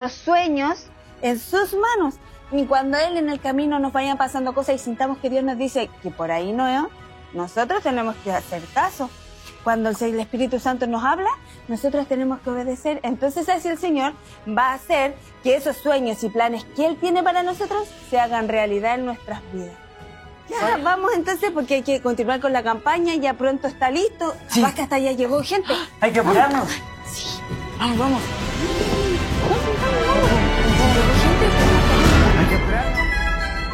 nuestros sueños en sus manos. Y cuando Él en el camino nos vayan pasando cosas y sintamos que Dios nos dice que por ahí no es, nosotros tenemos que hacer caso. Cuando el Espíritu Santo nos habla, nosotros tenemos que obedecer. Entonces así el Señor va a hacer que esos sueños y planes que Él tiene para nosotros se hagan realidad en nuestras vidas. Ya, vamos entonces porque hay que continuar con la campaña, ya pronto está listo. Sí. Capaz que hasta ya llegó gente. Hay que apurarnos. Sí. Vamos. Hay que apurarnos.